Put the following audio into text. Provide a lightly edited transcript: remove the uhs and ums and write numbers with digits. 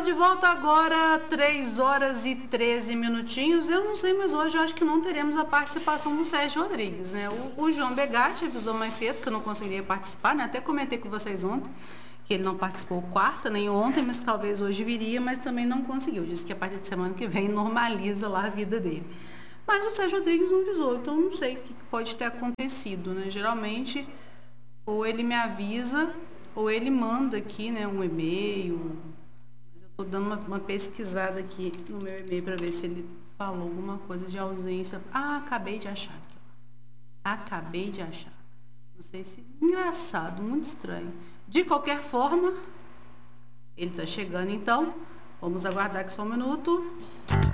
de volta agora, 3 horas e 13 minutinhos. Eu não sei, mas hoje eu acho que não teremos a participação do Sérgio Rodrigues, né? O João Begatti avisou mais cedo que eu não conseguiria participar, né? Até comentei com vocês ontem que ele não participou quarta, nem ontem, mas talvez hoje viria, mas também não conseguiu. Disse que a partir de semana que vem normaliza lá a vida dele. Mas o Sérgio Rodrigues não avisou, então eu não sei o que pode ter acontecido, né? Geralmente, ou ele me avisa, ou ele manda aqui, né, um e-mail. Estou dando uma pesquisada aqui no meu e-mail para ver se ele falou alguma coisa de ausência. Ah, acabei de achar aqui. Acabei de achar. Não sei se... Engraçado, muito estranho. De qualquer forma, ele está chegando, então. Vamos aguardar aqui só um minuto.